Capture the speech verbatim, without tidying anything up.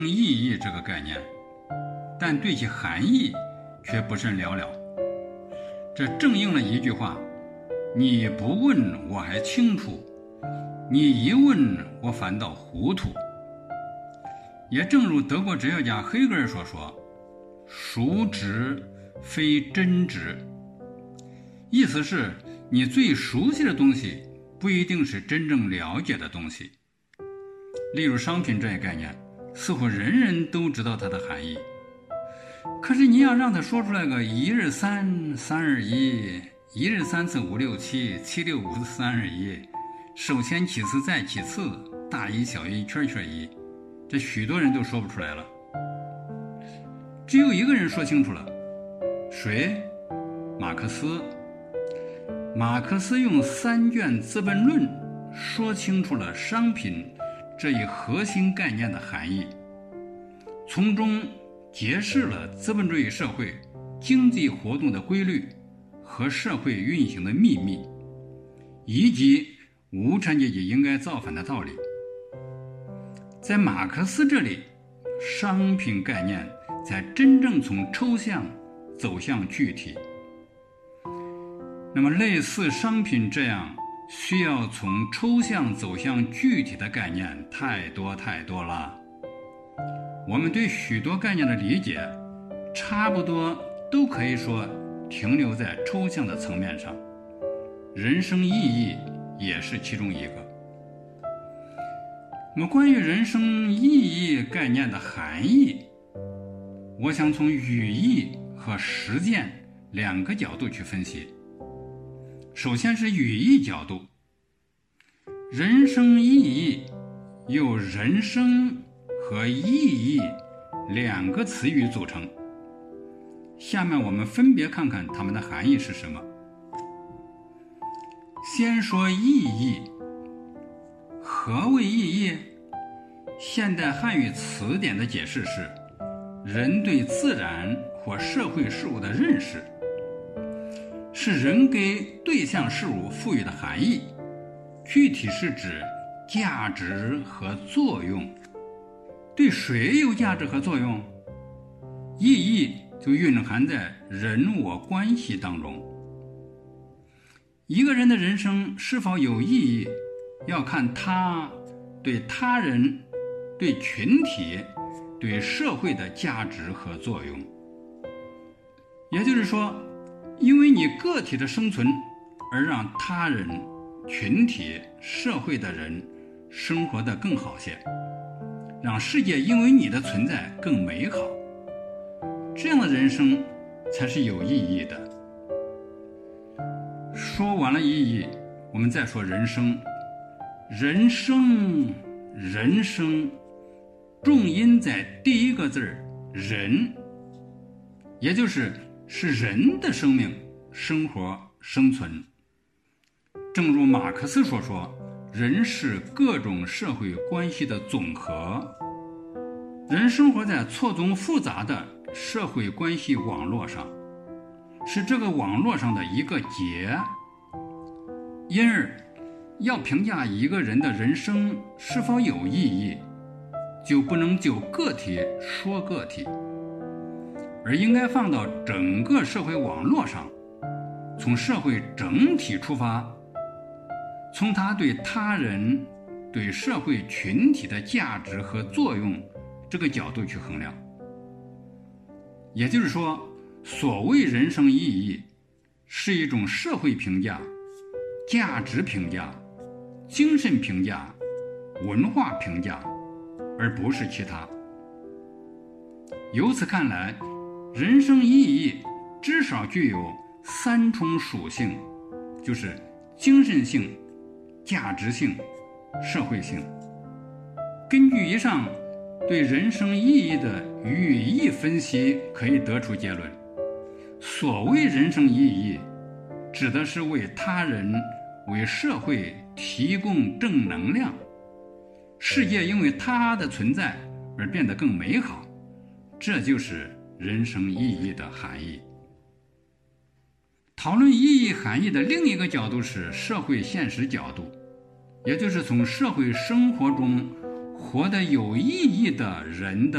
意义这个概念，但对其含义却不甚了了。这正应了一句话：你不问我还清楚，你一问我反倒糊涂。也正如德国哲学家黑格尔所说，孰知非真知，意思是你最熟悉的东西不一定是真正了解的东西。例如商品这一概念，似乎人人都知道它的含义，可是你要让他说出来个一日三三二一，一日三次五六七，七六五四三二一，首先其次再其次，大一小一圈圈一，这许多人都说不出来了。只有一个人说清楚了，谁？马克思。马克思用三卷《资本论》说清楚了商品这一核心概念的含义，从中揭示了资本主义社会经济活动的规律和社会运行的秘密，以及无产阶级应该造反的道理。在马克思这里，商品概念才真正从抽象走向具体。那么类似商品这样需要从抽象走向具体的概念太多太多了。我们对许多概念的理解差不多都可以说停留在抽象的层面上，人生意义也是其中一个。那么关于人生意义概念的含义，我想从语义和实践两个角度去分析。首先是语义角度，人生意义由人生和意义两个词语组成。下面我们分别看看它们的含义是什么。先说意义。何谓意义？现代汉语词典的解释是人对自然或社会事物的认识，是人给对象事物赋予的含义，具体是指价值和作用。对谁有价值和作用？意义就蕴含在人我关系当中。一个人的人生是否有意义，要看他对他人、对群体、对社会的价值和作用。也就是说，因为你个体的生存而让他人、群体、社会的人生活得更好些，让世界因为你的存在更美好，这样的人生才是有意义的。说完了意义，我们再说人生。人生，人生，重音在第一个字人，也就是是人的生命、生活、生存。正如马克思所说，人是各种社会关系的总和。人生活在错综复杂的社会关系网络上，是这个网络上的一个结。因而要评价一个人的人生是否有意义，就不能就个体说个体，而应该放到整个社会网络上，从社会整体出发，从他对他人、对社会群体的价值和作用这个角度去衡量。也就是说，所谓人生意义是一种社会评价、价值评价、精神评价、文化评价，而不是其他。由此看来，人生意义至少具有三重属性，就是精神性、价值性、社会性。根据以上对人生意义的语义分析，可以得出结论：所谓人生意义，指的是为他人、为社会提供正能量，世界因为它的存在而变得更美好，这就是人生意义的含义。讨论意义含义的另一个角度是社会现实角度，也就是从社会生活中活得有意义的人的